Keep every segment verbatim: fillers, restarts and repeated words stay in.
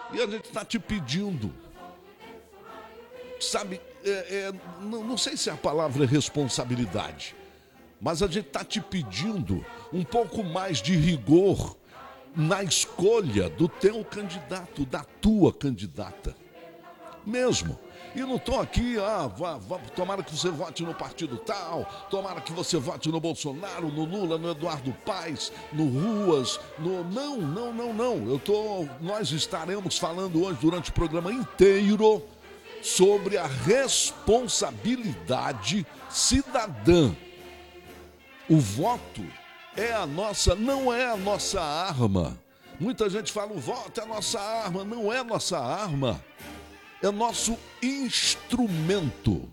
E a gente está te pedindo, sabe, é, é, não, não sei se a palavra é responsabilidade, mas a gente está te pedindo um pouco mais de rigor na escolha do teu candidato, da tua candidata. Mesmo. E não estou aqui, ah, vá, vá, tomara que você vote no partido tal, tomara que você vote no Bolsonaro, no Lula, no Eduardo Paes, no Ruas, no... Não, não, não, não. Eu tô, nós estaremos falando hoje, durante o programa inteiro, sobre a responsabilidade cidadã. O voto é a nossa, não é a nossa arma. Muita gente fala, o voto é a nossa arma. Não é a nossa arma. É nosso instrumento.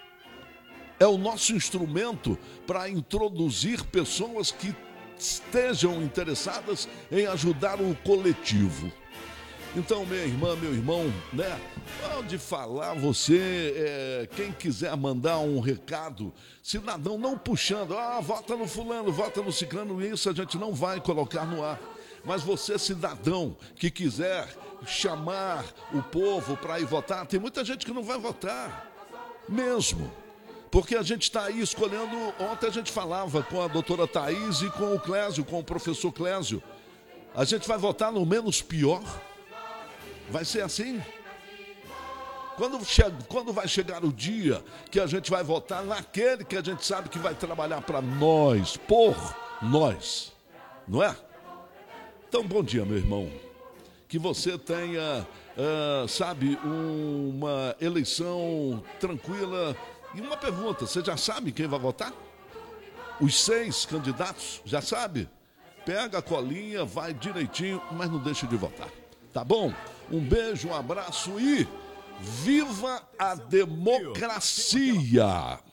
É o nosso instrumento para introduzir pessoas que estejam interessadas em ajudar o coletivo. Então, minha irmã, meu irmão, né? Pode falar você, é, quem quiser mandar um recado, cidadão, não puxando, ah, vota no fulano, vota no ciclano, isso a gente não vai colocar no ar. Mas você, cidadão, que quiser chamar o povo para ir votar, tem muita gente que não vai votar, mesmo. Porque a gente está aí escolhendo, ontem a gente falava com a doutora Thaís e com o Clésio, com o professor Clésio. A gente vai votar no menos pior? Vai ser assim? Quando, che- quando vai chegar o dia que a gente vai votar naquele que a gente sabe que vai trabalhar para nós, por nós, não é? Então, bom dia, meu irmão. Que você tenha, uh, sabe, uma eleição tranquila. E uma pergunta, você já sabe quem vai votar? Os seis candidatos, já sabe? Pega a colinha, vai direitinho, mas não deixe de votar. Tá bom? Um beijo, um abraço e viva a democracia!